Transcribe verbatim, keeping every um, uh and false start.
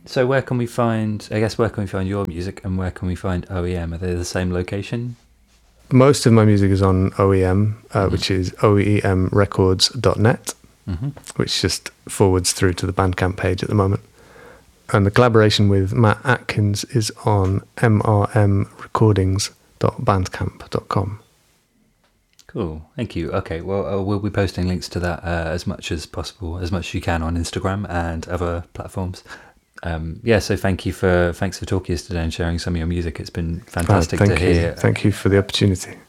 So where can we find, I guess, where can we find your music and where can we find O E M? Are they the same location? Most of my music is on O E M, uh, mm-hmm. which is O E M records dot net, mm-hmm. which just forwards through to the Bandcamp page at the moment. And the collaboration with Matt Atkins is on m r m recordings dot bandcamp dot com. Cool, thank you. Okay, well, uh, we'll be posting links to that uh, as much as possible, as much as you can on Instagram and other platforms. Um, yeah, so thank you for thanks for talking yesterday and sharing some of your music. It's been fantastic uh, to you. hear. Thank you for the opportunity.